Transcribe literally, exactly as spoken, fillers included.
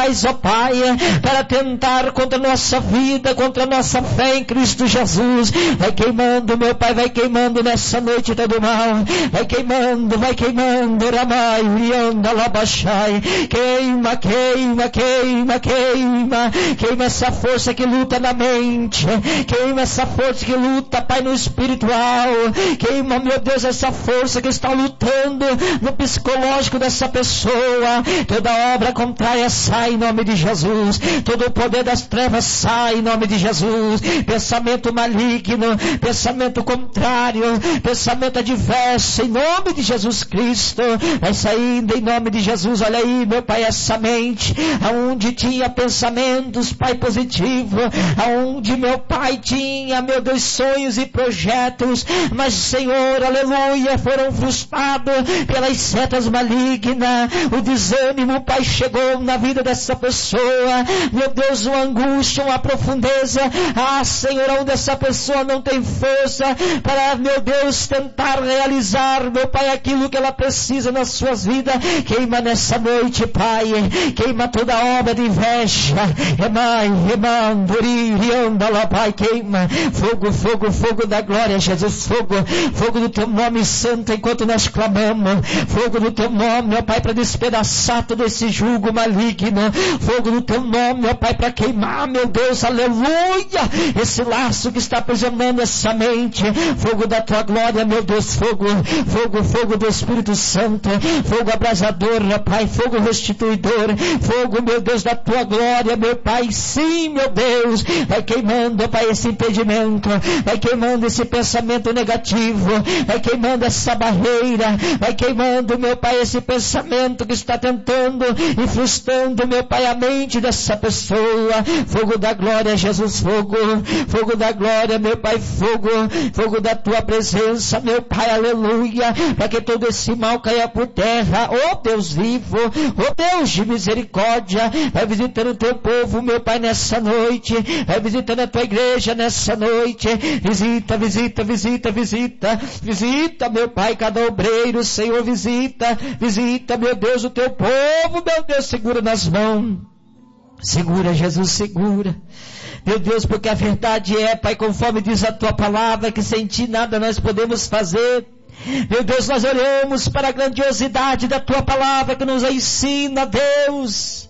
espirituais, ó Pai, para tentar contra a nossa vida, contra a nossa fé em Cristo Jesus. Vai queimando, meu Pai, vai queimando nessa noite todo mal. Vai queimando, vai queimando, Ramai, Urianda, Labachai. Queima, queima, queima, queima. Queima essa força que luta na mente. Queima essa força que luta, Pai, no espiritual. Queima, meu Deus, essa força que está lutando no psicológico dessa pessoa. Toda obra contrária sai em nome de Jesus. Todo o poder das trevas sai em nome de Jesus. Pensamento maligno, pensamento contrário, pensamento adverso, em nome de Jesus Cristo, vai saindo em nome de Jesus. Olha aí, meu Pai, essa mente, aonde tinha pensamentos, Pai, positivo, aonde, meu Pai, tinha, meu Deus, sonhos e projetos, mas, Senhor, aleluia, foram frustrados pelas setas malignas. O desânimo, Pai, chegou na vida dessa pessoa, meu Deus, uma angústia, uma profundeza, ah, Senhor, onde essa pessoa não tem força para, meu Deus, tentar realizar, meu Pai, aquilo que ela precisa nas suas vidas. Queima nessa noite, Pai, queima toda obra de inveja, Emai, Emanduri, Riandala, Pai, queima, fogo, fogo, fogo da glória, Jesus, fogo, fogo do teu nome santo, enquanto nós clamamos, fogo do teu nome, meu Pai, para despedaçar todo esse jugo maligno, fogo do teu nome, meu Pai, para queimar, meu Deus, aleluia, esse laço que está aprisionando essa mente, fogo da tua glória, meu Deus, fogo, fogo, fogo do Espírito Santo, fogo abrasador, meu Pai, fogo restituidor, fogo, meu Deus, da tua glória, meu Pai, sim, meu Deus, vai queimando, Pai, esse impedimento, vai queimando esse pensamento negativo, vai queimando essa barreira, vai queimando, meu Pai, esse pensamento que está tentando e frustrando, meu Pai, a mente dessa pessoa. Fogo da glória, Jesus, fogo, fogo da glória, meu Pai, fogo, fogo da tua presença, meu Pai, aleluia, para que todo esse mal caia por terra. Oh Deus vivo, oh Deus de misericórdia, vai visitando o teu povo, meu Pai, nessa noite, vai visitando a tua igreja nessa noite, visita, visita, visita, visita, visita, meu Pai, cada obreiro, Senhor, visita, visita, meu Deus, o teu povo, meu Deus, segura nas mãos, segura, Jesus, segura, meu Deus, porque a verdade é, Pai, conforme diz a tua palavra, que sem ti nada nós podemos fazer. Meu Deus, nós olhamos para a grandiosidade da tua palavra que nos ensina, Deus,